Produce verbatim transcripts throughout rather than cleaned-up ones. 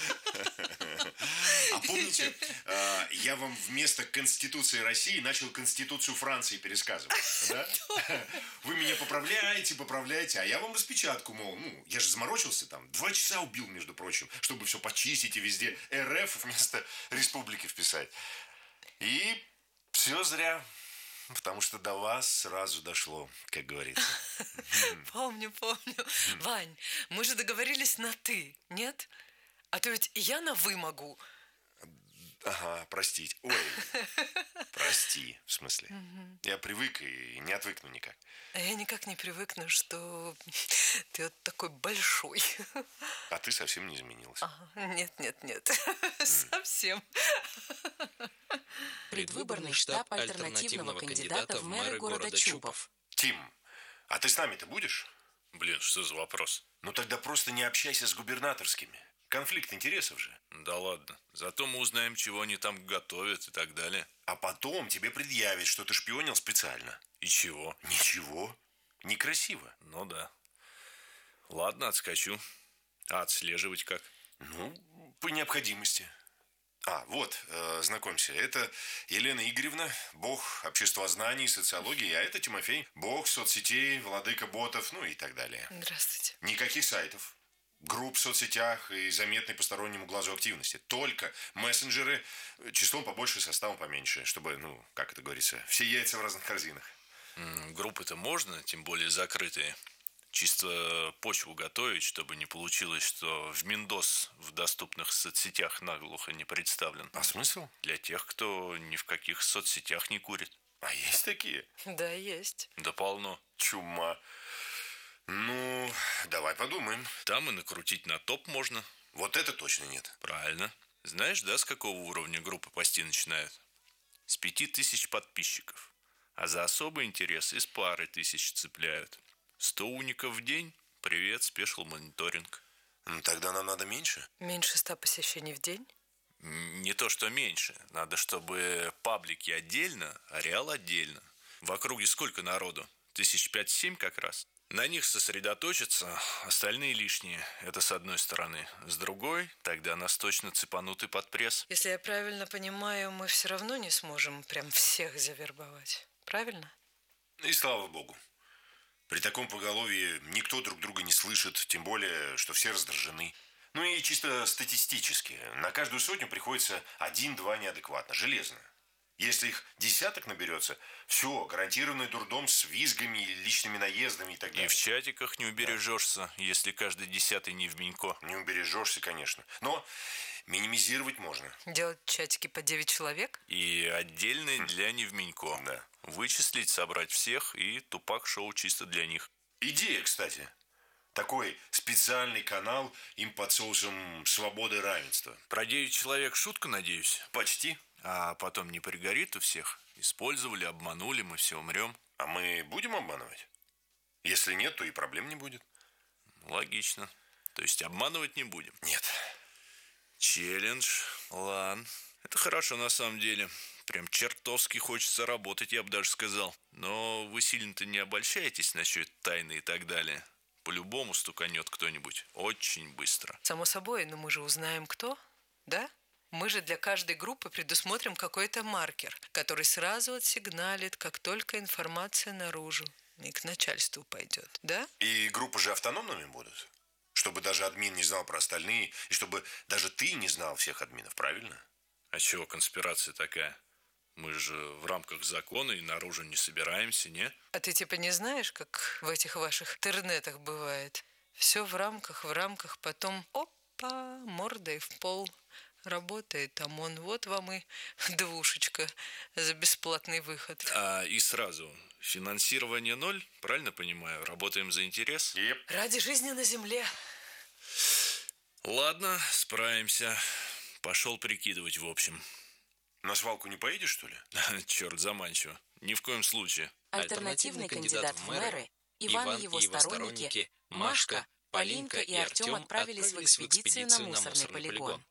А помните, э, я вам вместо Конституции России начал Конституцию Франции пересказывать, да? Вы меня поправляете, поправляете, а я вам распечатку, мол, ну, я же заморочился там, два часа убил, между прочим, чтобы все почистить и везде РФ вместо республики вписать. И все зря, потому что до вас сразу дошло, как говорится. Помню, помню. Вань, мы же договорились на «ты», нет? А то ведь и я на «вы» могу. Ага, простить. Ой, прости, в смысле. Я привык и не отвыкну никак. А я никак не привыкну, что ты вот такой большой. А ты совсем не изменился. Ага. Нет, нет, нет. Совсем. Предвыборный штаб альтернативного кандидата в мэры города Чупов. Тим, а ты с нами-то будешь? Блин, что за вопрос? Ну тогда просто не общайся с губернаторскими. Конфликт интересов же. Да ладно. Зато мы узнаем, чего они там готовят и так далее. А потом тебе предъявят, что ты шпионил специально. И чего? Ничего. Некрасиво. Ну да. Ладно, отскочу. А отслеживать как? Ну, по необходимости. А, вот, э, знакомься, это Елена Игоревна, бог обществознаний, социологии, а это Тимофей, бог соцсетей, владыка ботов, ну и так далее. Здравствуйте. Никаких сайтов, групп в соцсетях и заметной постороннему глазу активности. Только мессенджеры, числом побольше, составом поменьше, чтобы, ну, как это говорится, все яйца в разных корзинах. М, группы-то можно, тем более закрытые. Чисто почву готовить, чтобы не получилось, что в Миндос в доступных соцсетях наглухо не представлен. А смысл? Для тех, кто ни в каких соцсетях не курит. А есть такие? Да, есть. Да полно. Чума. Ну, давай подумаем. Там и накрутить на топ можно. Вот это точно нет. Правильно. Знаешь, да, с какого уровня группы пости начинают? С пяти тысяч подписчиков. А за особый интерес из пары тысяч цепляют. Сто уников в день? Привет, спешл мониторинг. Ну, тогда нам надо меньше. Меньше ста посещений в день? Не то, что меньше. Надо, чтобы паблики отдельно, а реал отдельно. В округе сколько народу? Тысяч пять-семь как раз. На них сосредоточиться, остальные лишние. Это с одной стороны. С другой, тогда нас точно цепанут и под пресс. Если я правильно понимаю, мы все равно не сможем прям всех завербовать. Правильно? И слава богу. При таком поголовье никто друг друга не слышит, тем более, что все раздражены. Ну и чисто статистически, на каждую сотню приходится один-два неадекватно, железно. Если их десяток наберется, все, гарантированный дурдом с визгами, личными наездами и так далее. И в чатиках не убережешься, да. Если каждый десятый не в Минько. Не убережешься, конечно, но минимизировать можно. Делать чатики по девять человек? И отдельные хм. для не в Минько. Да. Вычислить, собрать всех и тупак-шоу чисто для них. Идея, кстати. Такой специальный канал им под соусом свободы и равенства. Про девять человек шутка, надеюсь? Почти. А потом не пригорит у всех? Использовали, обманули, мы все умрем. А мы будем обманывать? Если нет, то и проблем не будет. Логично. То есть обманывать не будем? Нет. Челлендж. Ладно. Это хорошо на самом деле. Прям чертовски хочется работать, я бы даже сказал. Но вы сильно-то не обольщаетесь насчет тайны и так далее. По-любому стуканет кто-нибудь. Очень быстро. Само собой, но мы же узнаем, кто, да? Мы же для каждой группы предусмотрим какой-то маркер, который сразу отсигналит, как только информация наружу и к начальству пойдет, да? И группы же автономными будут? Чтобы даже админ не знал про остальные, и чтобы даже ты не знал всех админов, правильно? А чего конспирация такая? Мы же в рамках закона и наружу не собираемся, не? А ты типа не знаешь, как в этих ваших интернетах бывает? Все в рамках, в рамках, потом опа, мордой в пол. Работает ОМОН. Вот вам и двушечка за бесплатный выход. А и сразу, финансирование ноль, правильно понимаю? Работаем за интерес? Yep. Ради жизни на земле. Ладно, справимся. Пошел прикидывать, в общем. На свалку не поедешь, что ли? Черт, заманчиво. Ни в коем случае. Альтернативный кандидат в мэры, Иван и его сторонники, Машка, Полинка и Артем отправились в экспедицию на мусорный полигон.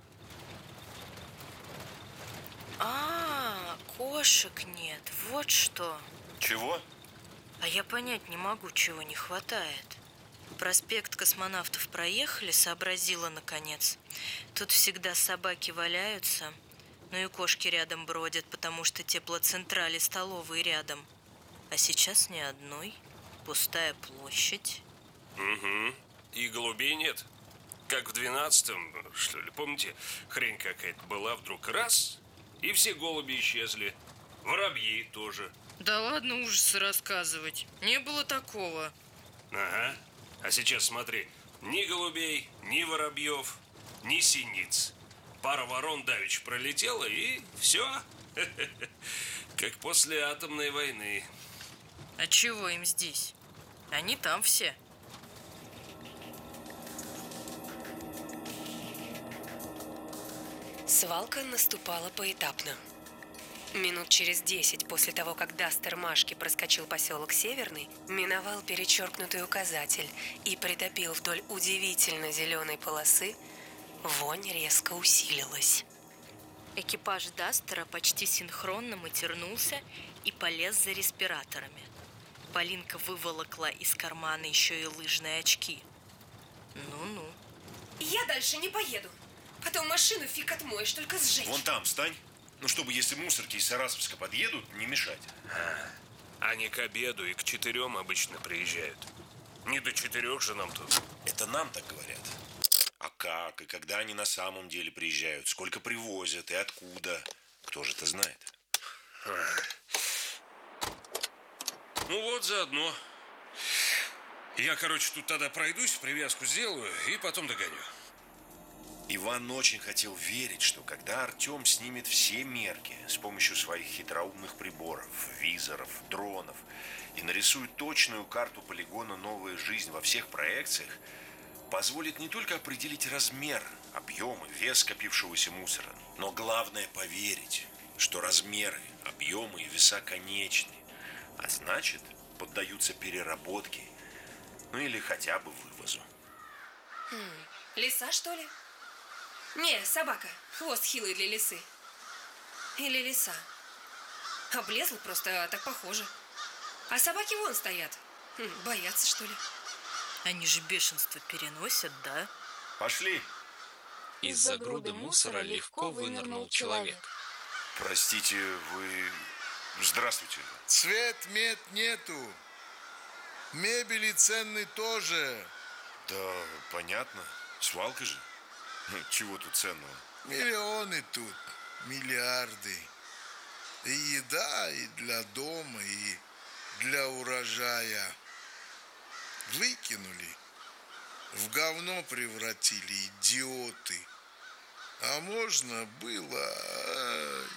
А, кошек нет, вот что. Чего? А я понять не могу, чего не хватает. Проспект Космонавтов проехали, сообразила наконец. Тут всегда собаки валяются, ну и кошки рядом бродят, потому что теплоцентрали столовые рядом. А сейчас ни одной. Пустая площадь. Угу. И голубей нет. Как в двенадцатом, что ли, помните, хрень какая-то была, вдруг раз, и все голуби исчезли. Воробьи тоже. Да ладно ужасы рассказывать. Не было такого. Ага. А сейчас смотри, ни голубей, ни воробьев, ни синиц. Пара ворон давеча пролетела, и все. Как после атомной войны. А чего им здесь? Они там все. Свалка наступала поэтапно. Минут через десять после того, как Дастер Машки проскочил поселок Северный, миновал перечеркнутый указатель и притопил вдоль удивительно зеленой полосы, вонь резко усилилась. Экипаж Дастера почти синхронно матернулся и полез за респираторами. Полинка выволокла из кармана еще и лыжные очки. Ну-ну. Я дальше не поеду. Потом машину фиг отмоешь, только сжечь. Вон там стань. Ну, чтобы, если мусорки из Саратовска подъедут, не мешать. А, они к обеду и к четырем обычно приезжают. Не до четырех же нам тут. Это нам так говорят. А как и когда они на самом деле приезжают? Сколько привозят и откуда? Кто же это знает? Ну вот, заодно. Я, короче, тут тогда пройдусь, привязку сделаю и потом догоню. Иван очень хотел верить, что когда Артем снимет все мерки с помощью своих хитроумных приборов, визоров, дронов и нарисует точную карту полигона «Новая жизнь» во всех проекциях, позволит не только определить размер, объем и вес скопившегося мусора, но главное поверить, что размеры, объемы и веса конечны, а значит, поддаются переработке, ну или хотя бы вывозу. Хм, лиса, что ли? Не, собака. Хвост хилый для лисы. Или лиса. Облезла просто, так похоже. А собаки вон стоят. Хм, боятся, что ли? Они же бешенство переносят, да? Пошли. Из-за груды мусора легко вынырнул человек. Простите, вы... Здравствуйте. Цвет мед нету. Мебели ценны тоже. Да, понятно. Свалка же. Чего тут ценного? Миллионы тут, миллиарды. И еда, и для дома, и для урожая. Выкинули. В говно превратили, идиоты. А можно было...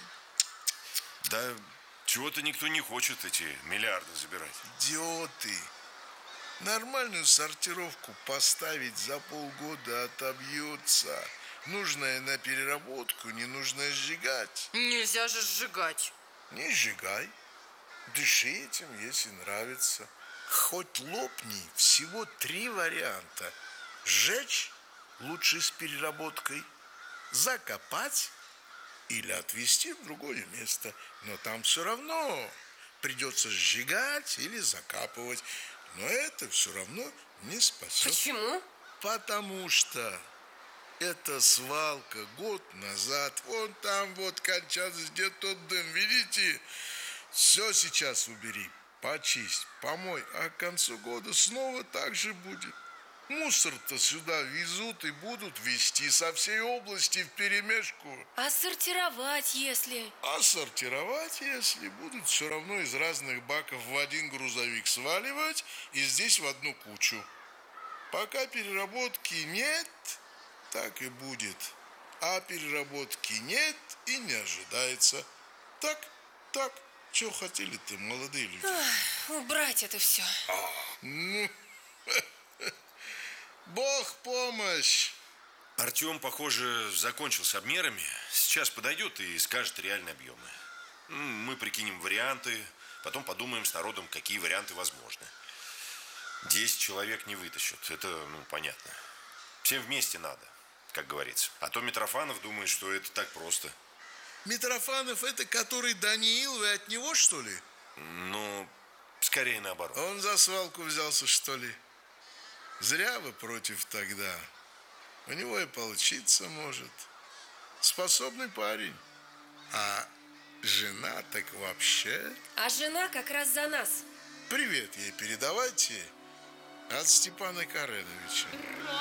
Да чего-то никто не хочет эти миллиарды забирать. Идиоты. Нормальную сортировку поставить за полгода отобьется. Нужное на переработку, ненужное сжигать. Нельзя же сжигать. Не сжигай. Дыши этим, если нравится. Хоть лопни, всего три варианта. Сжечь, лучше с переработкой. Закопать или отвезти в другое место. Но там все равно придется сжигать или закапывать. Но это все равно не спасет. Почему? Потому что эта свалка год назад, вон там вот кончался где тот дым, видите? Все сейчас убери, почисть, помой, а к концу года снова так же будет. Мусор-то сюда везут и будут везти со всей области вперемешку. А сортировать, если... А сортировать, если будут все равно из разных баков в один грузовик сваливать и здесь в одну кучу. Пока переработки нет, так и будет. А переработки нет и не ожидается. Так, так, что хотели-то, молодые люди? Ах, убрать это все. Ну... Бог помощь! Артем, похоже, закончил с обмерами. Сейчас подойдет и скажет реальные объемы. Мы прикинем варианты, потом подумаем с народом, какие варианты возможны. Десять человек не вытащат, это, ну, понятно. Всем вместе надо, как говорится. А то Митрофанов думает, что это так просто. Митрофанов это который Даниил, вы от него, что ли? Ну, скорее наоборот. Он за свалку взялся, что ли? Зря вы против тогда. У него и получиться может. Способный парень. А жена так вообще... А жена как раз за нас. Привет ей передавайте от Степана Кареновича.